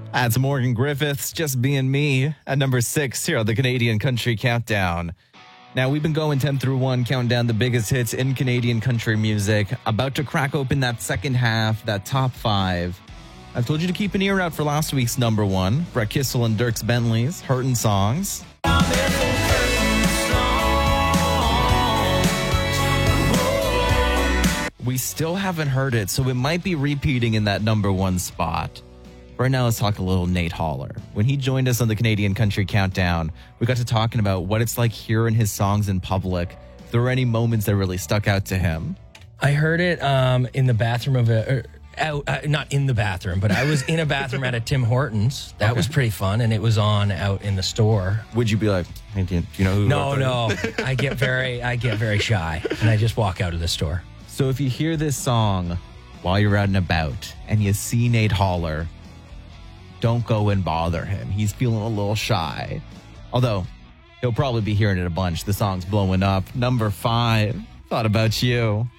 That's Morgan Griffiths, Just Being Me, at number 6 here on the Canadian Country Countdown. Now, we've been going 10 through 1, counting down the biggest hits in Canadian country music. About to crack open that second half, that top 5. I've told you to keep an ear out for last week's number 1, Brett Kissel and Dierks Bentley's Hurtin' Songs. We still haven't heard it, so it might be repeating in that number 1 spot. Right now, let's talk a little Nate Holler. When he joined us on the Canadian Country Countdown, we got to talking about what it's like hearing his songs in public. If there were any moments that really stuck out to him. I heard it in the bathroom of not in the bathroom, but I was in a bathroom at a Tim Hortons. That was pretty fun, and it was on out in the store. Would you be like, hey, do you know who? No. I get very shy, and I just walk out of the store. So if you hear this song while you're out and about, and you see Nate Holler, don't go and bother him. He's feeling a little shy. Although, he'll probably be hearing it a bunch. The song's blowing up. Number 5, Thought About You.